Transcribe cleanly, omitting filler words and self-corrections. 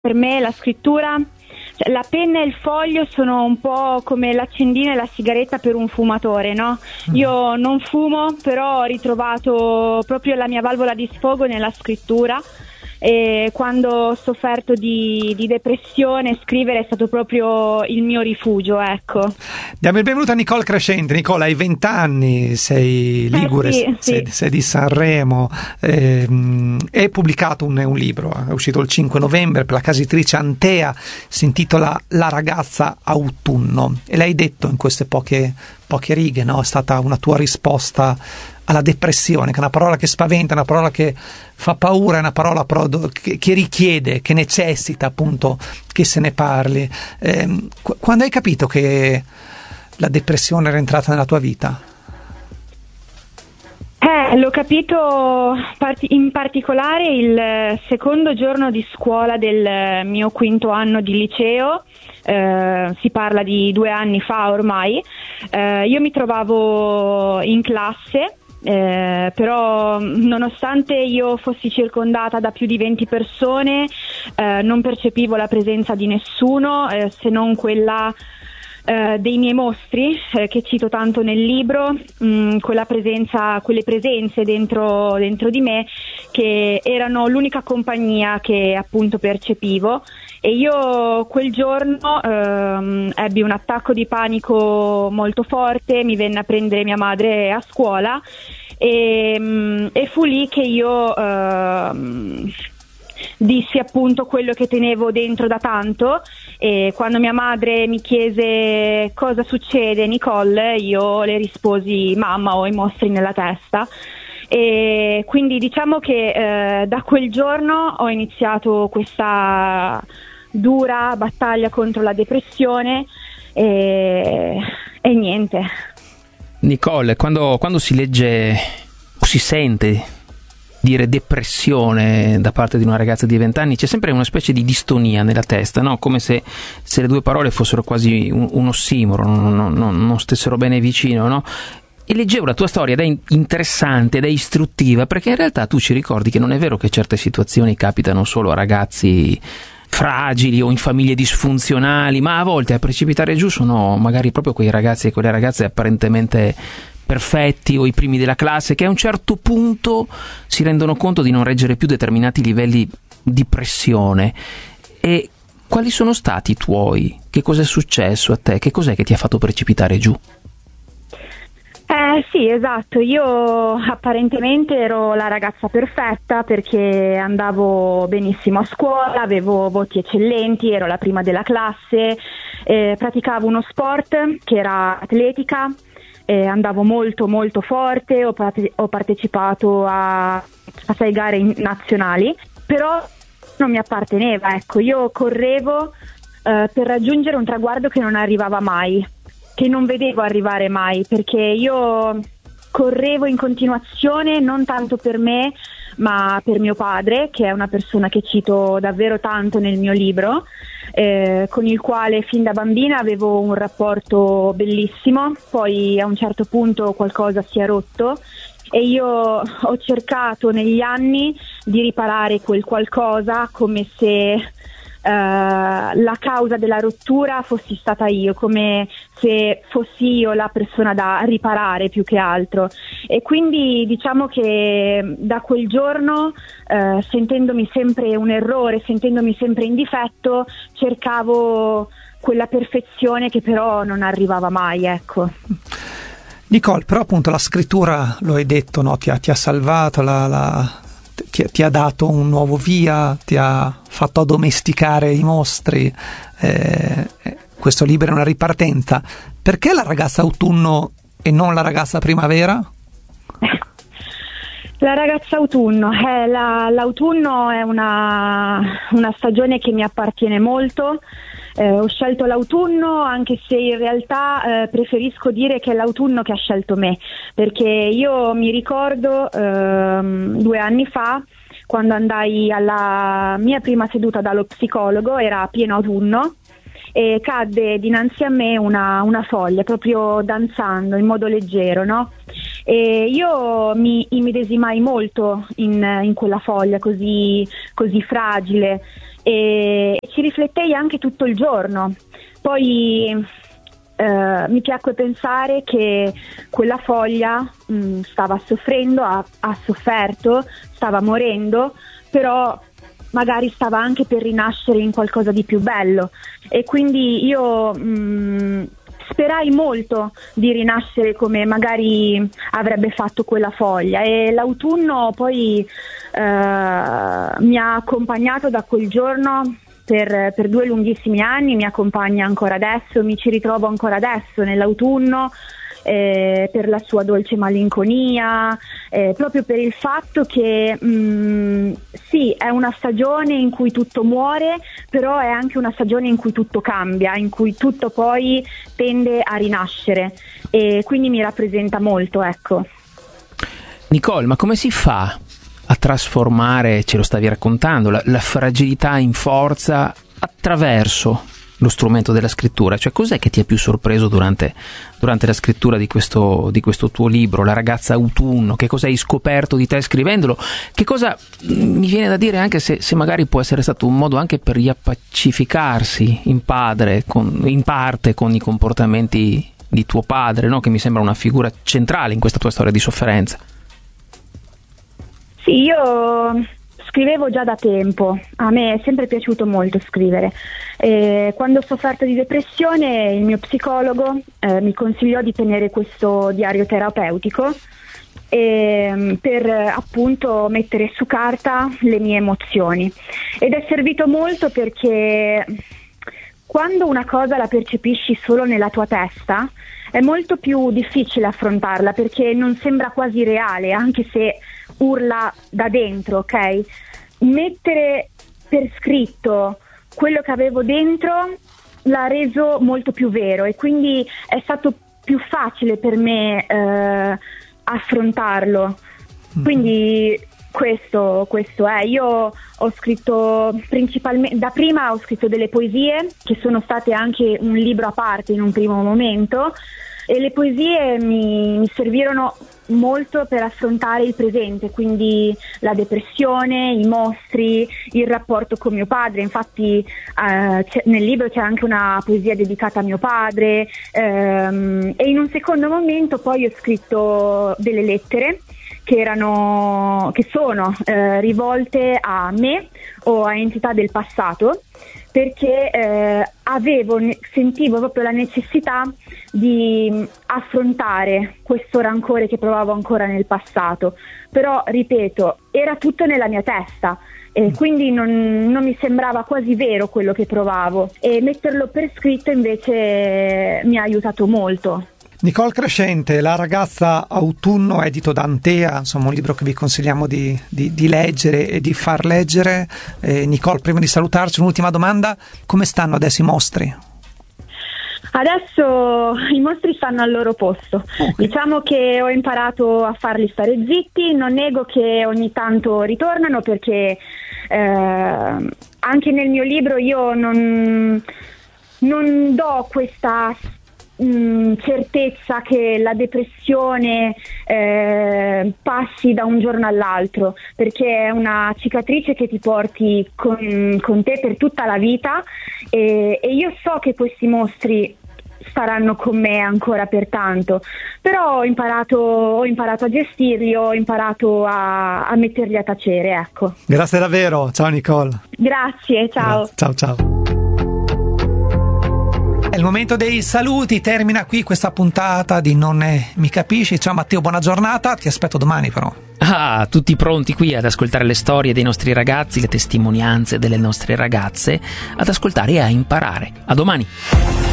Per me la scrittura, cioè, la penna e il foglio sono un po' come l'accendino e la sigaretta per un fumatore, no? Io non fumo, però ho ritrovato proprio la mia valvola di sfogo nella scrittura. E quando ho sofferto di depressione, scrivere è stato proprio il mio rifugio, ecco. Diamo il benvenuto a Nicole Crescente. Nicole, hai 20 anni, sei ligure, sì. sei di Sanremo, hai pubblicato un libro, è uscito il 5 novembre per la casa editrice Antea, si intitola La ragazza autunno, e l'hai detto in queste poche righe, no? È stata una tua risposta alla depressione, che è una parola che spaventa, una parola che fa paura, è una parola però che richiede, che necessita appunto che se ne parli. Quando hai capito che la depressione era entrata nella tua vita? L'ho capito in particolare il secondo giorno di scuola del mio quinto anno di liceo. Si parla di 2 anni fa ormai. Io mi trovavo in classe, però nonostante io fossi circondata da più di 20 persone, non percepivo la presenza di nessuno, se non quella dei miei mostri, che cito tanto nel libro, quelle presenze dentro di me che erano l'unica compagnia che appunto percepivo. E io quel giorno ebbi un attacco di panico molto forte, mi venne a prendere mia madre a scuola e fu lì che io dissi appunto quello che tenevo dentro da tanto. E quando mia madre mi chiese cosa succede, Nicole, io le risposi: mamma, ho i mostri nella testa. E quindi diciamo che da quel giorno ho iniziato questa dura battaglia contro la depressione e niente. Nicole, quando si legge o si sente dire depressione da parte di una ragazza di 20 anni, c'è sempre una specie di distonia nella testa, no? Come se le due parole fossero quasi un ossimoro, non stessero bene vicino, no? E leggevo la tua storia ed è interessante ed è istruttiva, perché in realtà tu ci ricordi che non è vero che certe situazioni capitano solo a ragazzi fragili o in famiglie disfunzionali, ma a volte a precipitare giù sono magari proprio quei ragazzi e quelle ragazze apparentemente perfetti o i primi della classe, che a un certo punto si rendono conto di non reggere più determinati livelli di pressione. E quali sono stati i tuoi? Che cosa è successo a te? Che cos'è che ti ha fatto precipitare giù? Sì, esatto, io apparentemente ero la ragazza perfetta perché andavo benissimo a scuola, avevo voti eccellenti, ero la prima della classe, praticavo uno sport che era atletica, andavo molto molto forte, ho partecipato a 6 gare nazionali, però non mi apparteneva, ecco, io correvo per raggiungere un traguardo che non arrivava mai, che non vedevo arrivare mai, perché io correvo in continuazione non tanto per me ma per mio padre, che è una persona che cito davvero tanto nel mio libro, con il quale fin da bambina avevo un rapporto bellissimo. Poi a un certo punto qualcosa si è rotto e io ho cercato negli anni di riparare quel qualcosa, come se la causa della rottura fossi stata io, come se fossi io la persona da riparare più che altro. E quindi diciamo che da quel giorno, sentendomi sempre un errore, sentendomi sempre in difetto, cercavo quella perfezione che però non arrivava mai, ecco. Nicole, però appunto la scrittura, lo hai detto, no? Ti ha salvato, ti ha dato un nuovo via, ti ha fatto addomesticare i mostri, questo libro è una ripartenza. Perché la ragazza autunno e non la ragazza primavera? La ragazza autunno, l'autunno è una stagione che mi appartiene molto. Ho scelto l'autunno, anche se in realtà preferisco dire che è l'autunno che ha scelto me, perché io mi ricordo 2 anni fa, quando andai alla mia prima seduta dallo psicologo, era pieno autunno, e cadde dinanzi a me una foglia, proprio danzando in modo leggero, no? E io mi immedesimai molto in quella foglia così fragile, e ci riflettei anche tutto il giorno. Poi mi piacque pensare che quella foglia stava soffrendo, ha sofferto, stava morendo, però magari stava anche per rinascere in qualcosa di più bello, e quindi io sperai molto di rinascere come magari avrebbe fatto quella foglia, e l'autunno poi mi ha accompagnato da quel giorno per 2 lunghissimi anni, mi accompagna ancora adesso, mi ci ritrovo ancora adesso nell'autunno, per la sua dolce malinconia, proprio per il fatto che sì, è una stagione in cui tutto muore, però è anche una stagione in cui tutto cambia, in cui tutto poi tende a rinascere, e quindi mi rappresenta molto, ecco. Nicole, ma come si fa a trasformare, ce lo stavi raccontando, la fragilità in forza attraverso lo strumento della scrittura? Cioè, cos'è che ti ha più sorpreso durante la scrittura di questo tuo libro, La ragazza autunno? Che cosa hai scoperto di te scrivendolo? Che cosa, mi viene da dire, anche se magari può essere stato un modo anche per riappacificarsi in parte con i comportamenti di tuo padre, no? Che mi sembra una figura centrale in questa tua storia di sofferenza. Sì, io scrivevo già da tempo, a me è sempre piaciuto molto scrivere. Quando ho sofferto di depressione, il mio psicologo mi consigliò di tenere questo diario terapeutico per appunto mettere su carta le mie emozioni, ed è servito molto perché quando una cosa la percepisci solo nella tua testa è molto più difficile affrontarla, perché non sembra quasi reale, anche se urla da dentro, ok? Mettere per scritto quello che avevo dentro l'ha reso molto più vero, e quindi è stato più facile per me affrontarlo. Quindi questo è. Io ho scritto principalmente, da prima ho scritto delle poesie che sono state anche un libro a parte in un primo momento, e le poesie mi servirono molto per affrontare il presente, quindi la depressione, i mostri, il rapporto con mio padre. Infatti nel libro c'è anche una poesia dedicata a mio padre, e in un secondo momento poi ho scritto delle lettere che sono rivolte a me o a entità del passato, perché sentivo proprio la necessità di affrontare questo rancore che provavo ancora nel passato. Però, ripeto, era tutto nella mia testa, e quindi non mi sembrava quasi vero quello che provavo, e metterlo per scritto invece mi ha aiutato molto. Nicole Crescente, La ragazza autunno, edito da Antea, insomma un libro che vi consigliamo di leggere e di far leggere. Nicole, prima di salutarci, un'ultima domanda: come stanno adesso i mostri? Adesso i mostri stanno al loro posto. Okay. Diciamo che ho imparato a farli stare zitti, non nego che ogni tanto ritornano, perché anche nel mio libro io non do questa certezza che la depressione passi da un giorno all'altro, perché è una cicatrice che ti porti con te per tutta la vita, e io so che questi mostri staranno con me ancora per tanto, però ho imparato a gestirli, ho imparato a metterli a tacere, ecco. Grazie davvero, ciao Nicole. Grazie, ciao. Ciao. È il momento dei saluti, termina qui questa puntata di Non mi capisci. Ciao Matteo, buona giornata, ti aspetto domani però. Tutti pronti qui ad ascoltare le storie dei nostri ragazzi, le testimonianze delle nostre ragazze, ad ascoltare e a imparare. A domani.